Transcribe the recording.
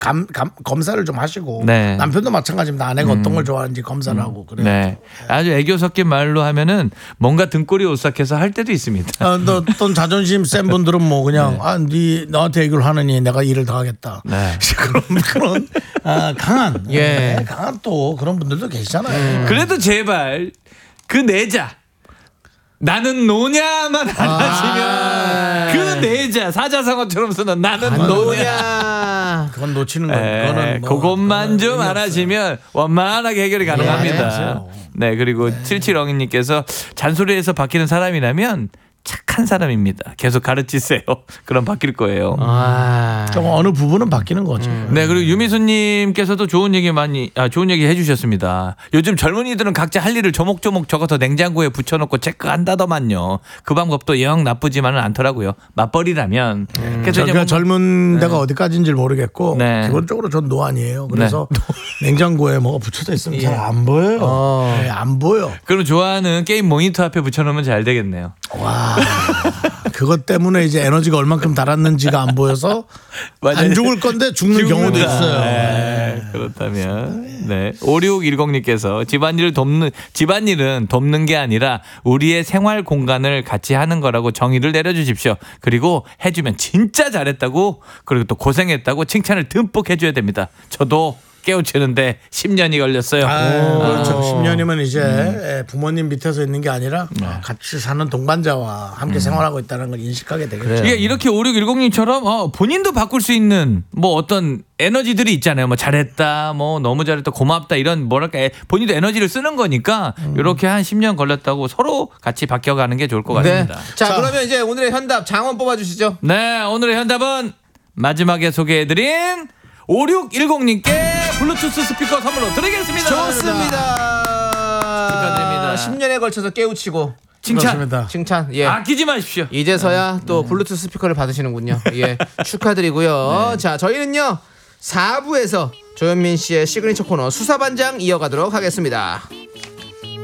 검사를 좀 하시고 네. 남편도 마찬가지입니다. 아내가 어떤 걸 좋아하는지 검사를 하고 그래요. 네. 아주 애교 섞인 말로 하면은 뭔가 등골이 오싹해서 할 때도 있습니다. 어떤 자존심 센 분들은 뭐 그냥 네 너한테 애교를 하느니 내가 일을 더 하겠다. 네. 그런 강한 강한 또 그런 분들도 계시잖아요. 그래도 제발 그 내자. 나는 노냐만 안 하시면 그 내자 사자성어처럼 쓰는 나는 노냐 그건 놓치는 거예요. 그거는 그것만 좀 안 하시면 원만하게 해결이 가능합니다. 네, 그리고 7702님께서 잔소리에서 바뀌는 사람이라면 착한 사람입니다. 계속 가르치세요. 그럼 바뀔 거예요. 좀 어느 부분은 바뀌는 거죠. 네, 그리고 유미수님께서도 좋은 얘기 해주셨습니다. 요즘 젊은이들은 각자 할 일을 조목조목 적어서 냉장고에 붙여놓고 체크한다더만요. 그 방법도 영 나쁘지만은 않더라고요. 맞벌이라면. 그래서 제가 젊은 데가 어디까지인지 모르겠고 네. 기본적으로 전 노안이에요. 그래서 냉장고에 뭐가 붙여져 있으면 잘 안 보여요. 네, 안 보여. 그럼 좋아하는 게임 모니터 앞에 붙여놓으면 잘 되겠네요. 와, 그것 때문에 이제 에너지가 얼만큼 달았는지가 안 보여서 안 죽을 건데 죽는 경우도 있어요. 네, 그렇다면 5610님께서 집안일은 돕는 게 아니라 우리의 생활 공간을 같이 하는 거라고 정의를 내려주십시오. 그리고 해주면 진짜 잘했다고 그리고 또 고생했다고 칭찬을 듬뿍 해줘야 됩니다. 저도 깨우치는데 10년이 걸렸어요. 그렇죠. 10년이면 이제 부모님 밑에서 있는 게 아니라 같이 사는 동반자와 함께 생활하고 있다는 걸 인식하게 되겠죠. 이게 이렇게 5610님처럼 본인도 바꿀 수 있는 뭐 어떤 에너지들이 있잖아요. 뭐 잘했다, 뭐 너무 잘했다, 고맙다 이런 뭐랄까 본인도 에너지를 쓰는 거니까 이렇게 한 10년 걸렸다고 서로 같이 바뀌어가는 게 좋을 것 같습니다. 자, 그러면 이제 오늘의 현답 장원 뽑아주시죠. 네, 오늘의 현답은 마지막에 소개해드린 5610님께 블루투스 스피커 선물로 드리겠습니다. 좋습니다. 축하드립니다. 10년에 걸쳐서 깨우치고 칭찬. 예. 아끼지 마십시오. 이제서야 또 블루투스 스피커를 받으시는군요. 예. 축하드리고요. 자, 저희는요 4부에서 조현민 씨의 시그니처 코너 수사반장 이어가도록 하겠습니다.